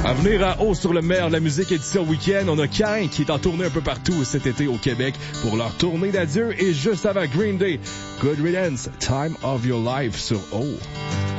À venir à haut sur le meilleur de la musique édition week-end, on a Cain qui est en tournée un peu partout cet été au Québec pour leur tournée d'adieu et juste avant Green Day, Good Riddance, Time of Your Life sur O.